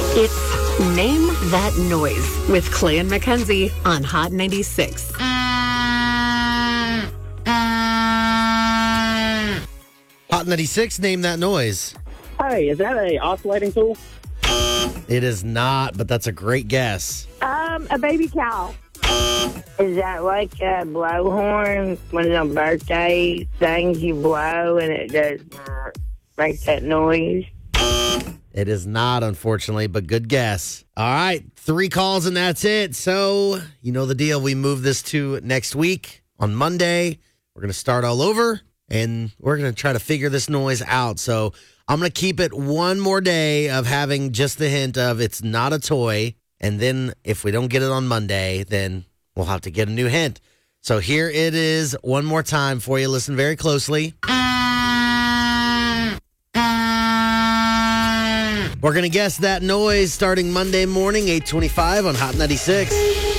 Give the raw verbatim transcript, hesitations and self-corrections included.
It's Name That Noise with Clay and Mackenzie on Hot ninety-six. Hot ninety-six, Name That Noise. Hey, is that a oscillating tool? It is not, but that's a great guess. Um, a baby cow. Is that like a blowhorn? One of them birthday things you blow and it does uh, make that noise? It is not, unfortunately, but good guess. All right, three calls and that's it. So, you know the deal. We move this to next week on Monday. We're going to start all over, and we're going to try to figure this noise out. So, I'm going to keep it one more day of having just the hint of it's not a toy. And then if we don't get it on Monday, then we'll have to get a new hint. So here it is one more time for you. Listen very closely. We're going to guess that noise starting Monday morning, eight twenty-five on Hot ninety-six.